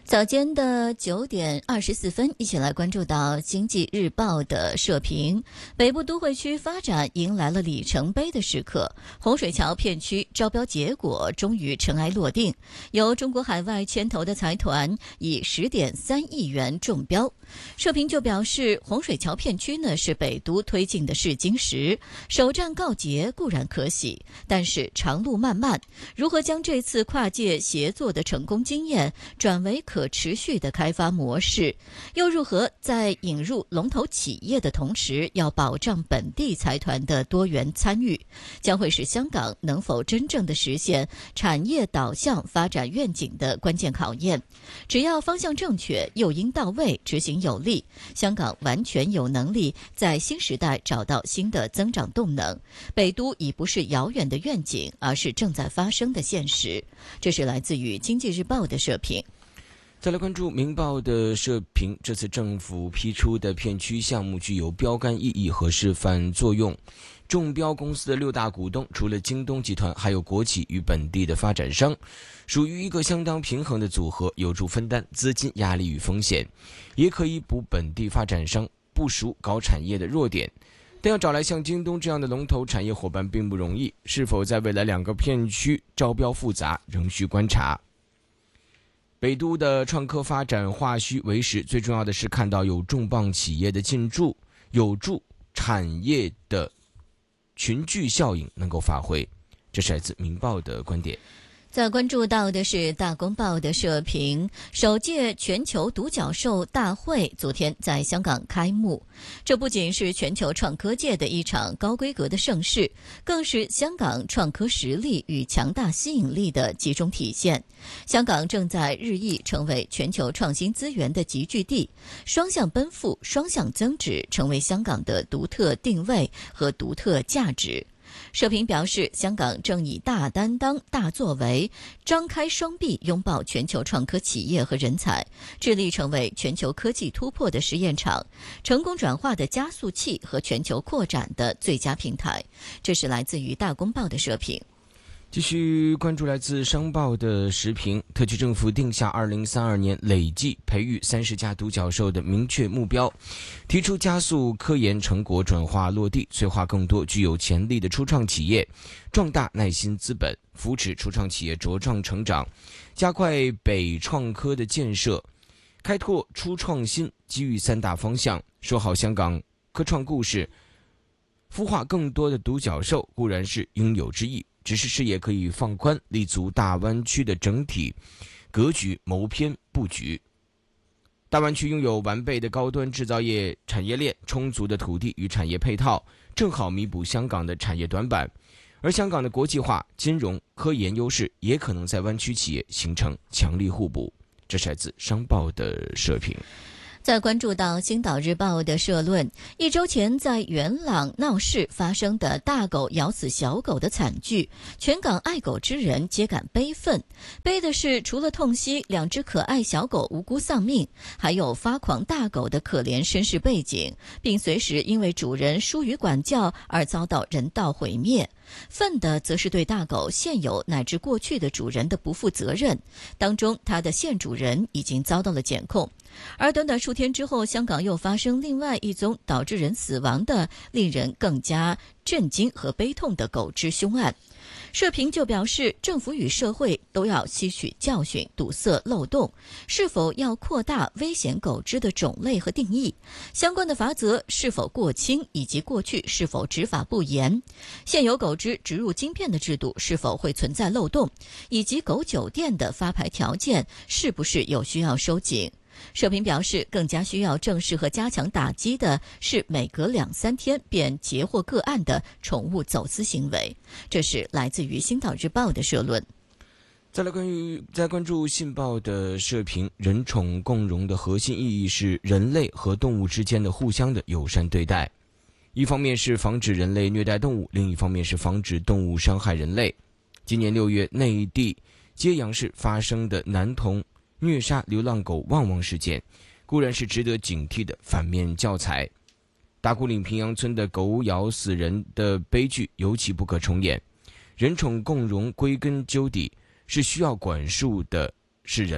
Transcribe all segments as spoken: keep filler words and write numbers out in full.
早间的九点二十四分，一起来关注到《经济日报》的社评：北部都会区发展迎来了里程碑的时刻，洪水桥片区招标结果终于尘埃落定，由中国海外牵头的财团以十点三亿元中标。社评就表示，洪水桥片区呢是北都推进的试金石，首战告捷固然可喜，但是长路漫漫，如何将这次跨界协作的成功经验转为可持续的开发模式，又如何在引入龙头企业的同时，要保障本地财团的多元参与，将会是香港能否真正的实现产业导向发展愿景的关键考验。只要方向正确，诱因到位，执行有力，香港完全有能力在新时代找到新的增长动能。北都已不是遥远的愿景，而是正在发生的现实。这是来自于《经济日报》的社评。 再来关注《明报》的社评，这次政府批出的片区项目具有标杆意义和示范作用。中标公司的六大股东，除了京东集团，还有国企与本地的发展商，属于一个相当平衡的组合，有助分担资金压力与风险，也可以补本地发展商部署搞产业的弱点。但要找来像京东这样的龙头产业伙伴并不容易，是否在未来两个片区招标复杂，仍需观察。北都的创科发展化虚为实，最重要的是看到有重磅企业的进驻，有助产业的群聚效应能够发挥。这是来自《明报》的观点。 再关注到的是大公报的社评，首届全球独角兽大会昨天在香港开幕。这不仅是全球创科界的一场高规格的盛事，更是香港创科实力与强大吸引力的集中体现。香港正在日益成为全球创新资源的集聚地，双向奔赴、双向增值，成为香港的独特定位和独特价值。社评表示，香港正以大担当、大作为，张开双臂拥抱全球创科企业和人才，致力成为全球科技突破的实验场、成功转化的加速器和全球扩展的最佳平台。这是来自于大公报的社评。 继续关注来自商报的时评，特区政府定下二零三二年累计培育三十家独角兽的明确目标，提出加速科研成果转化落地，催化更多具有潜力的初创企业，壮大耐心资本，扶持初创企业茁壮成长，加快北创科的建设，开拓初创新机遇三大方向，说好香港科创故事，孵化更多的独角兽固然是应有之义，只是视野可以放宽，立足大湾区的整体格局，谋篇布局。大湾区拥有完备的高端制造业产业链，充足的土地与产业配套，正好弥补香港的产业短板。而香港的国际化、金融、科研优势，也可能在湾区企业形成强力互补。这是来自商报的社评。 再关注到《星岛日报》的社论，一周前在元朗闹市发生的大狗咬死小狗的惨剧，全港爱狗之人皆感悲愤。悲的是，除了痛惜两只可爱小狗无辜丧命，还有发狂大狗的可怜身世背景，并随时因为主人疏于管教而遭到人道毁灭。愤的则是对大狗现有乃至过去的主人的不负责任，当中它的现主人已经遭到了检控。而短短数天之后，香港又发生另外一宗导致人死亡的令人更加震惊和悲痛的狗只凶案。社评就表示，政府与社会都要吸取教训，堵塞漏洞。是否要扩大危险狗只的种类和定义？相关的罚则是否过轻，以及过去是否执法不严？现有狗只植入晶片的制度是否会存在漏洞？以及狗酒店的发牌条件是不是有需要收紧？社评表示，更加需要正视和加强打击的是每隔两三天便截获个案的宠物走私行为。这是来自于《星岛日报》的社论。 再来关于再关注信报的社评，人宠共融的核心意义是人类和动物之间的互相的友善对待。一方面是防止人类虐待动物，另一方面是防止动物伤害人类。今年六月，内地揭阳市发生的男童虐杀流浪狗旺旺事件，固然是值得警惕的反面教材。打鼓岭平阳村的狗咬死人的悲剧尤其不可重演。人宠共融归根究底是需要管束的是人类，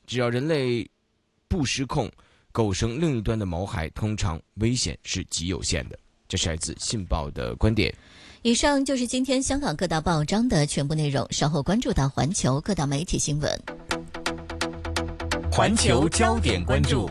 只要人类不失控，狗绳另一端的毛孩通常危险是极有限的。这是来自《信报》的观点。 以上就是今天香港各大报章的全部内容，稍后关注到环球各大媒体新闻。 环球焦点关注。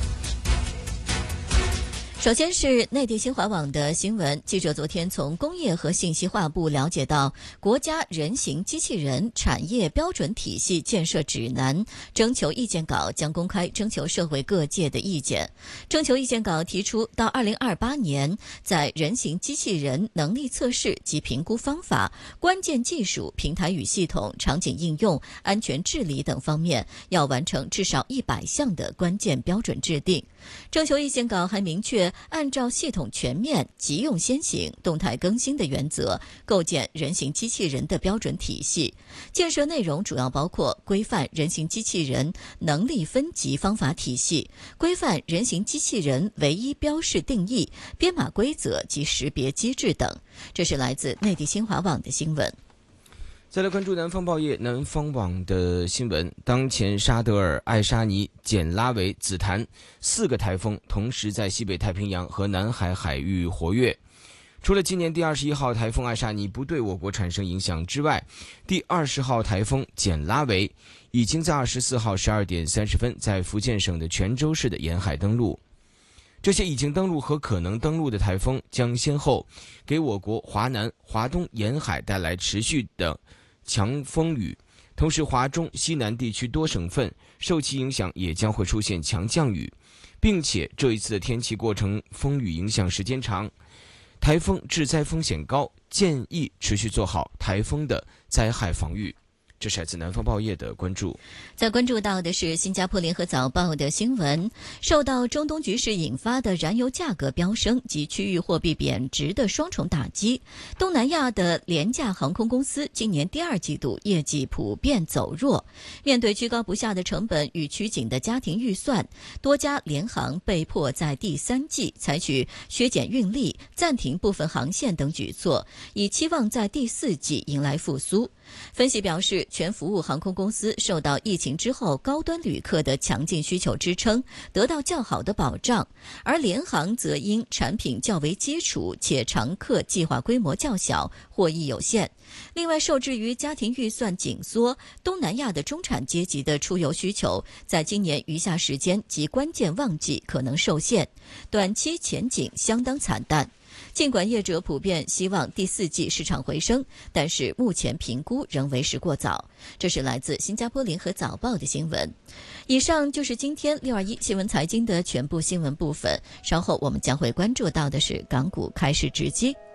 首先是内地新华网的新闻，记者昨天从工业和信息化部了解到，国家人形机器人产业标准体系建设指南征求意见稿将公开征求社会各界的意见。征求意见稿提出，到二零二八年，在人形机器人能力测试及评估方法、关键技术、平台与系统、场景应用、安全治理等方面，要完成至少一百项的关键标准制定。征求意见稿还明确，按照系统全面、急用先行、动态更新的原则，构建人形机器人的标准体系。建设内容主要包括规范人形机器人能力分级方法体系、规范人形机器人唯一标识定义、编码规则及识别机制等。这是来自内地新华网的新闻。 再来关注南方报业南方网的新闻。当前沙德尔、爱沙尼、简拉维、紫檀四个台风同时在西北太平洋和南海海域活跃。除了今年第二十一号台风爱沙尼不对我国产生影响之外，第二十号台风简拉维已经在二十四号十二点三十分在福建省的泉州市的沿海登陆。这些已经登陆和可能登陆的台风将先后给我国华南、华东沿海带来持续的强风雨，同时华中、西南地区多省份受其影响也将会出现强降雨，并且这一次的天气过程风雨影响时间长，台风致灾风险高，建议持续做好台风的灾害防御。这是来自南方报业的关注。 在关注到的是新加坡联合早报的新闻，受到中东局势引发的燃油价格飙升及区域货币贬值的双重打击，东南亚的廉价航空公司今年第二季度业绩普遍走弱。面对居高不下的成本与趋紧的家庭预算，多家联航被迫在第三季采取削减运力、暂停部分航线等举措，以期望在第四季迎来复苏。分析表示，全服务航空公司受到疫情之后高端旅客的强劲需求支撑，得到较好的保障，而联航则因产品较为基础且常客计划规模较小，获益有限。另外，受制于家庭预算紧缩，东南亚的中产阶级的出游需求在今年余下时间及关键旺季可能受限，短期前景相当惨淡。尽管业者普遍希望第四季市场回升，但是目前评估仍为时过早。这是来自新加坡联合早报的新闻。以上就是今天六二一新闻财经的全部新闻部分，稍后我们将会关注到的是港股开市直击。